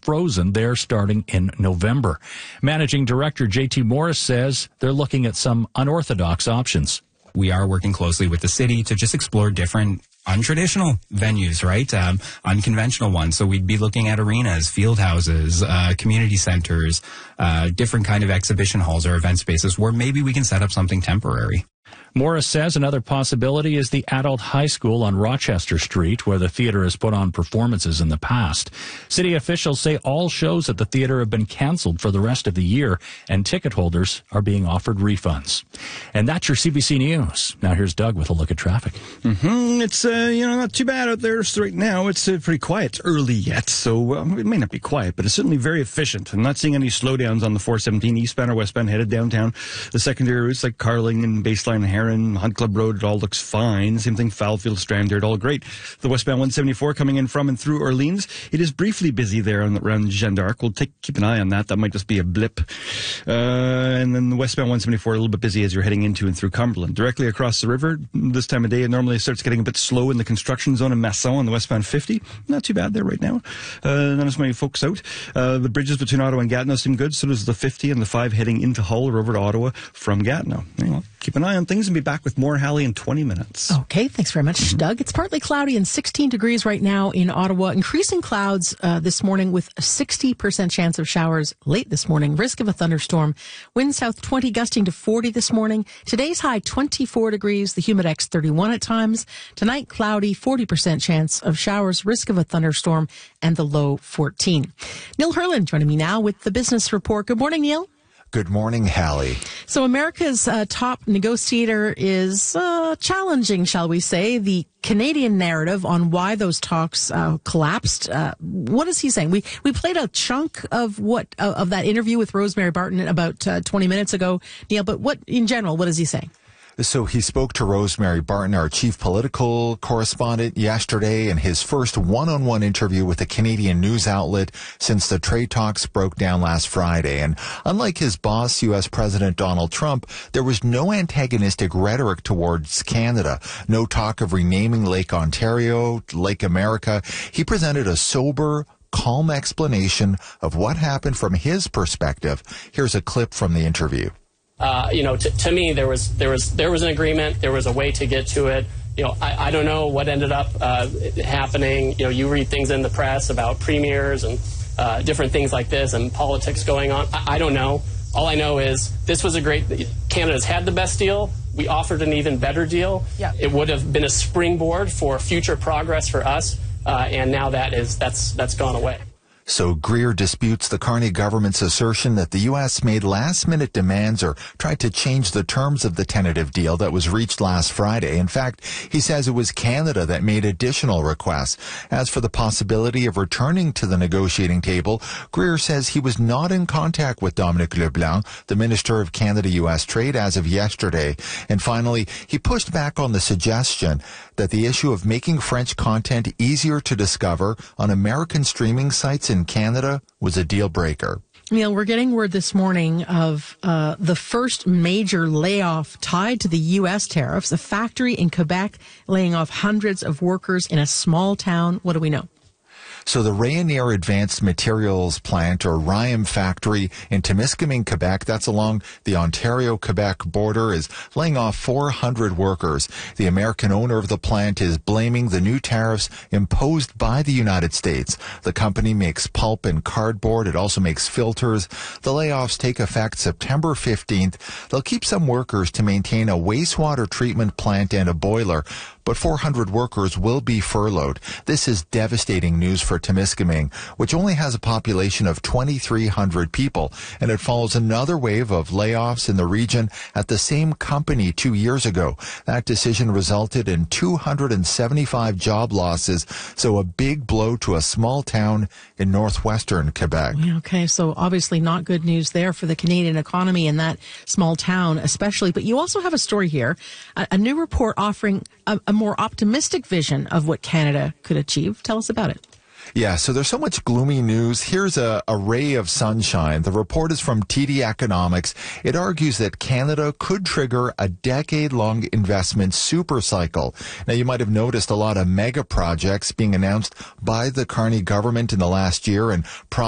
frozen there starting in November. Managing Director JT Morris says they're looking at some unorthodox options. We are working closely with the city to just explore different untraditional venues, right? Unconventional ones. So we'd be looking at arenas, field houses, community centers, different kind of exhibition halls or event spaces where maybe we can set up something temporary. Morris says another possibility is the adult high school on Rochester Street, where the theater has put on performances in the past. City officials say all shows at the theater have been canceled for the rest of the year, and ticket holders are being offered refunds. And that's your CBC News. Now here's Doug with a look at traffic. It's, not too bad out there right now. It's pretty quiet. It's early yet, so it may not be quiet, but it's certainly very efficient. I'm not seeing any slowdowns on the 417 eastbound or westbound headed downtown. The secondary routes like Carling and Baseline and Heron, Hunt Club Road, it all looks fine. Same thing, Fallowfield, Strandherd, all great. The westbound 174 coming in from and through Orleans, it is briefly busy there around Jeanne d'Arc. We'll keep an eye on that. That might just be a blip. And then the westbound 174 a little bit busy as you're heading into and through Cumberland. Directly across the river, this time of day, it normally starts getting a bit slow in the construction zone in Masson on the westbound 50. Not too bad there right now. Not as many folks out. The bridges between Ottawa and Gatineau seem good. So does the 50 and the 5 heading into Hull or over to Ottawa from Gatineau. Keep an eye on things and be back with more, Hallie, in 20 minutes. Okay, thanks very much, Doug. It's partly cloudy and 16 degrees right now in Ottawa. Increasing clouds this morning with a 60% chance of showers late this morning. Risk of a thunderstorm. Wind south 20, gusting to 40 this morning. Today's high 24 degrees. The Humidex 31 at times. Tonight, cloudy, 40% chance of showers. Risk of a thunderstorm, and the low 14. Neil Herland joining me now with the Business Report. Good morning, Neil. Good morning, Hallie. So America's top negotiator is challenging, shall we say, the Canadian narrative on why those talks collapsed. What is he saying? We played a chunk of of that interview with Rosemary Barton about 20 minutes ago, Neil. But in general, what is he saying? So he spoke to Rosemary Barton, our chief political correspondent, yesterday in his first one-on-one interview with a Canadian news outlet since the trade talks broke down last Friday. And unlike his boss, U.S. President Donald Trump, there was no antagonistic rhetoric towards Canada, no talk of renaming Lake Ontario, Lake America. He presented a sober, calm explanation of what happened from his perspective. Here's a clip from the interview. To me, there was an agreement. There was a way to get to it. I don't know what ended up happening. You read things in the press about premiers and different things like this and politics going on. I don't know. All I know is this was Canada's had the best deal. We offered an even better deal. Yeah. It would have been a springboard for future progress for us. And now that's gone away. So Greer disputes the Carney government's assertion that the U.S. made last-minute demands or tried to change the terms of the tentative deal that was reached last Friday. In fact, he says it was Canada that made additional requests. As for the possibility of returning to the negotiating table, Greer says he was not in contact with Dominic LeBlanc, the Minister of Canada-U.S. Trade, as of yesterday. And finally, he pushed back on the suggestion that the issue of making French content easier to discover on American streaming sites in Canada was a deal breaker. Neil, we're getting word this morning of the first major layoff tied to the U.S. tariffs. A factory in Quebec laying off hundreds of workers in a small town. What do we know? So the Rayonier Advanced Materials Plant, or RYAM factory in Temiskaming, Quebec, that's along the Ontario-Quebec border, is laying off 400 workers. The American owner of the plant is blaming the new tariffs imposed by the United States. The company makes pulp and cardboard. It also makes filters. The layoffs take effect September 15th. They'll keep some workers to maintain a wastewater treatment plant and a boiler, but 400 workers will be furloughed. This is devastating news for Temiskaming, which only has a population of 2,300 people, and it follows another wave of layoffs in the region at the same company 2 years ago. That decision resulted in 275 job losses, so a big blow to a small town in northwestern Quebec. Okay, so obviously not good news there for the Canadian economy in that small town especially, but you also have a story here, a new report offering a more optimistic vision of what Canada could achieve. Tell us about it. Yeah, so there's so much gloomy news. Here's a ray of sunshine. The report is from TD Economics. It argues that Canada could trigger a decade-long investment supercycle. Now, you might have noticed a lot of mega projects being announced by the Carney government in the last year, and